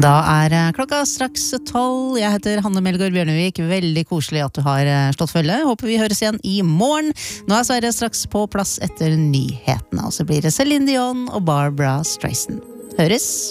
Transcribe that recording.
Da klokka straks 12. Jeg heter Hanne Melgaard Bjørnevik. Veldig koselig at du har stått følge. Håper vi høres igjen i morgen. Nå Sverre straks på plass etter nyhetene. Og så blir det Celine Dion og Barbara Streisand. Høres!